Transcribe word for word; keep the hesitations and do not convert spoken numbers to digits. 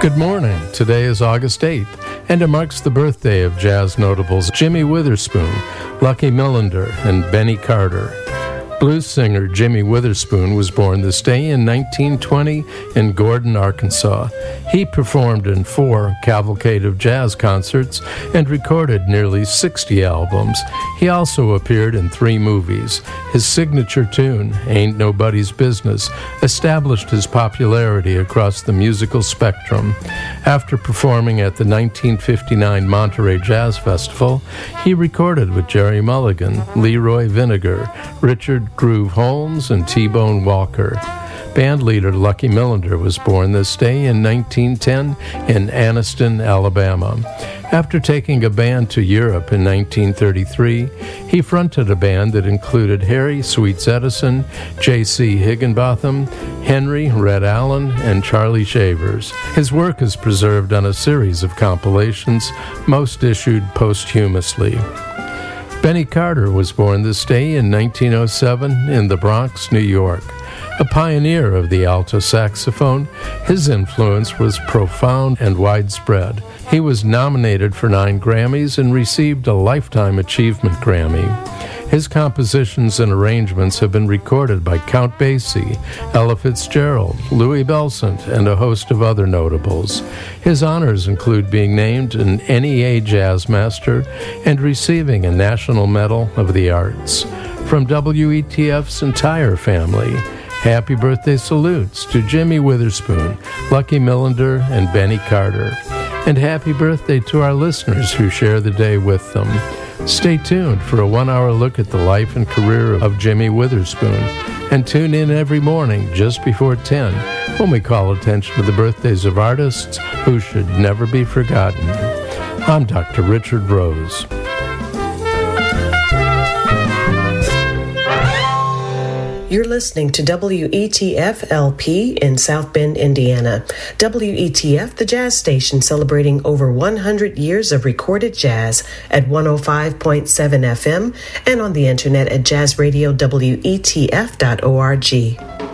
Good morning. Today is August eighth, and it marks the birthday of jazz notables Jimmy Witherspoon, Lucky Millinder, and Benny Carter. Blues singer Jimmy Witherspoon was born this day in nineteen twenty in Gordon, Arkansas. He performed in four Cavalcade of Jazz concerts and recorded nearly sixty albums. He also appeared in three movies. His signature tune, Ain't Nobody's Business, established his popularity across the musical spectrum. After performing at the nineteen fifty-nine Monterey Jazz Festival, he recorded with Jerry Mulligan, Leroy Vinnegar, Richard Groove Holmes, and T-Bone Walker. Bandleader Lucky Millinder was born this day in nineteen ten in Anniston, Alabama. After taking a band to Europe in nineteen thirty-three, he fronted a band that included Harry Sweets Edison, J C Higginbotham, Henry Red Allen, and Charlie Shavers. His work is preserved on a series of compilations, most issued posthumously. Benny Carter was born this day in nineteen oh seven in the Bronx, New York. A pioneer of the alto saxophone, his influence was profound and widespread. He was nominated for nine Grammys and received a Lifetime Achievement Grammy. His compositions and arrangements have been recorded by Count Basie, Ella Fitzgerald, Louis Bellson, and a host of other notables. His honors include being named an N E A Jazz Master and receiving a National Medal of the Arts. From W E T F's entire family, happy birthday salutes to Jimmy Witherspoon, Lucky Millinder, and Benny Carter. And happy birthday to our listeners who share the day with them. Stay tuned for a one-hour look at the life and career of Jimmy Witherspoon, and tune in every morning just before ten when we call attention to the birthdays of artists who should never be forgotten. I'm Doctor Richard Rose. You're listening to W E T F L P in South Bend, Indiana. W E T F, the jazz station celebrating over one hundred years of recorded jazz at one oh five point seven F M and on the internet at jazz radio W E T F dot org.